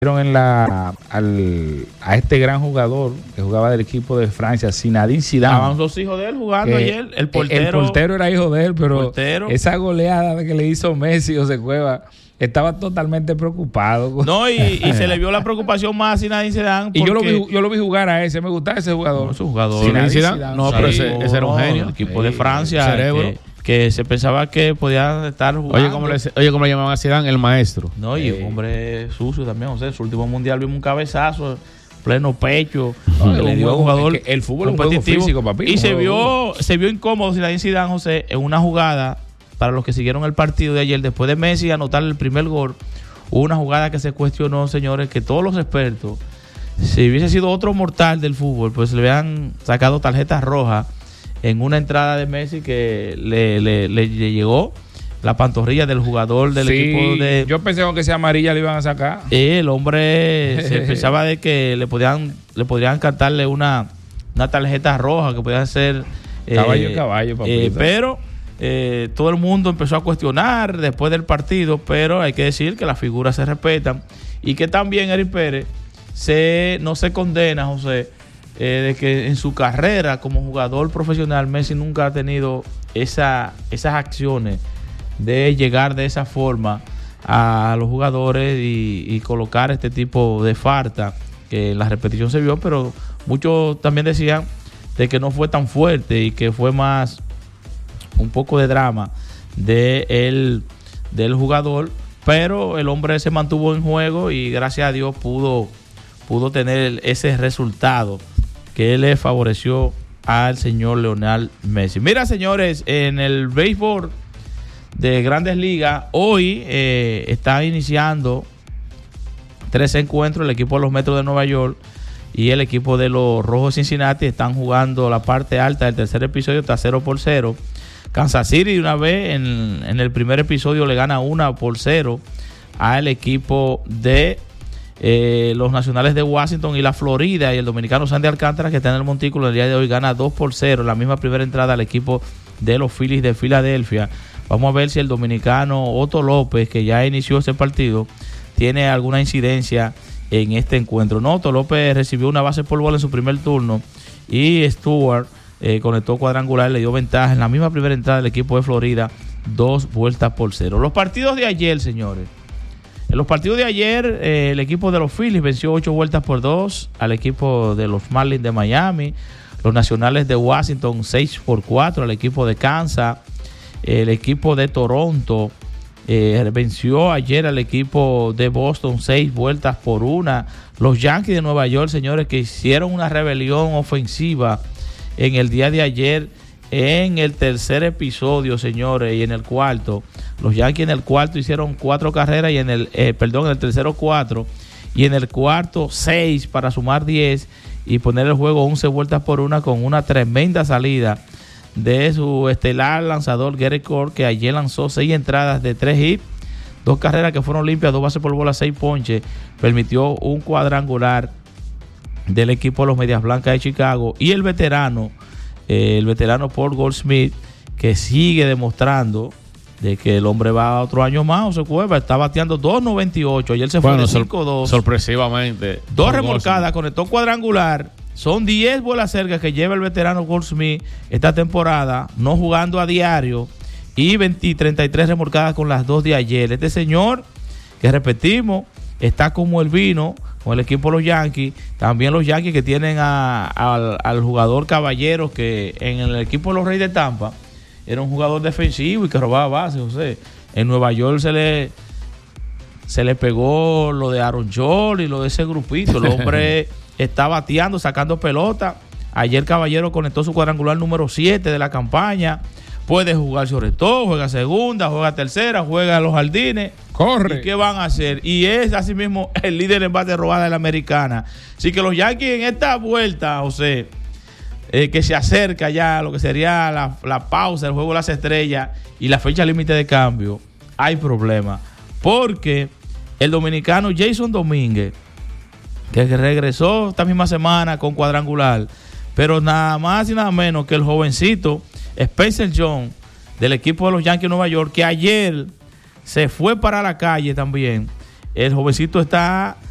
a este gran jugador que jugaba del equipo de Francia, Zinedine Zidane. Estaban los hijos de él jugando ayer. El portero era hijo de él, pero esa goleada que le hizo Messi o Cueva, estaba totalmente preocupado. No, y se le vio la preocupación más a Zinedine Zidane. Y yo lo vi jugar a ese, me gustaba ese jugador. No, ese jugador. Zinedine Zidane. No, pero ese era un genio. El equipo de Francia. Cerebro. Que se pensaba que podía estar jugando. Oye, ¿cómo le llamaban a Zidane? El maestro. No, y un hombre sucio también. O sea, en su último mundial vimos un cabezazo, pleno pecho, que le dio a un jugador. El fútbol es un juego físico, papi. Y se vio incómodo Zinedine Zidane, José, en una jugada, para los que siguieron el partido de ayer, después de Messi anotar el primer gol, hubo una jugada que se cuestionó, señores, que todos los expertos, si hubiese sido otro mortal del fútbol, pues le habían sacado tarjetas rojas en una entrada de Messi que le llegó la pantorrilla del jugador del equipo de... Yo pensé que sea amarilla le iban a sacar. El hombre se pensaba de que le podrían cantarle una tarjeta roja que podía ser... caballo, papito. Pero todo el mundo empezó a cuestionar después del partido, pero hay que decir que las figuras se respetan y que también Eric Pérez no se condena, José, de que en su carrera como jugador profesional Messi nunca ha tenido esas acciones de llegar de esa forma a los jugadores y colocar este tipo de falta que en la repetición se vio, pero muchos también decían de que no fue tan fuerte y que fue más un poco de drama del jugador, pero el hombre se mantuvo en juego y gracias a Dios pudo tener ese resultado que le favoreció al señor Lionel Messi. Mira, señores, en el béisbol de Grandes Ligas, hoy está iniciando 3 encuentros. El equipo de los Metros de Nueva York y el equipo de los Rojos de Cincinnati están jugando la parte alta del tercer episodio, está 0-0. Kansas City, de una vez, en el primer episodio le gana 1-0 al equipo de los Nacionales de Washington, y la Florida y el dominicano Sandy Alcántara, que está en el montículo el día de hoy, gana 2-0 en la misma primera entrada al equipo de los Phillies de Filadelfia. Vamos a ver si el dominicano Otto López, que ya inició ese partido, tiene alguna incidencia en este encuentro. No, Otto López recibió una base por bola en su primer turno y Stewart conectó cuadrangular, le dio ventaja en la misma primera entrada del equipo de Florida, 2-0. Los partidos de ayer, señores. En los partidos de ayer, el equipo de los Phillies venció 8-2 al equipo de los Marlins de Miami. Los Nacionales de Washington 6-4 al equipo de Kansas. El equipo de Toronto venció ayer al equipo de Boston 6-1. Los Yankees de Nueva York, señores, que hicieron una rebelión ofensiva en el día de ayer en el tercer episodio, señores, y en el cuarto. Los Yankees en el cuarto hicieron 4 carreras y en el tercero 4 y en el cuarto 6 para sumar 10 y poner el juego 11-1 con una tremenda salida de su estelar lanzador Gerrit Cole, que ayer lanzó 6 entradas de 3 hits, 2 carreras que fueron limpias, 2 bases por bola, 6 ponches, permitió un cuadrangular del equipo de los Medias Blancas de Chicago, y el veterano Paul Goldschmidt, que sigue demostrando de que el hombre va a otro año más. José Cueva está bateando 2.98. Ayer se fue de 5-2. Sorpresivamente. 2 remolcadas, conectó cuadrangular. Son 10 bolas cerca que lleva el veterano Goldschmidt esta temporada, no jugando a diario, y 33 remolcadas con las 2 de ayer. Este señor, que repetimos, está como el vino con el equipo de los Yankees. También los Yankees, que tienen al jugador Caballeros, que en el equipo de los Reyes de Tampa era un jugador defensivo y que robaba bases. José, en Nueva York se le pegó lo de Aaron George y lo de ese grupito. El hombre está bateando, sacando pelota. Ayer Caballero conectó su cuadrangular número 7 de la campaña. Puede jugar sobre todo, juega segunda, juega tercera, juega a los jardines. Corre. ¿Y qué van a hacer? Y es así mismo el líder en base robada de la americana. Así que los Yankees en esta vuelta, José, que se acerca ya a lo que sería la pausa del juego de las estrellas y la fecha límite de cambio, hay problema. Porque el dominicano Jason Domínguez, que regresó esta misma semana con cuadrangular, pero nada más y nada menos que el jovencito Spencer Jones del equipo de los Yankees de Nueva York, que ayer se fue para la calle también. El jovencito está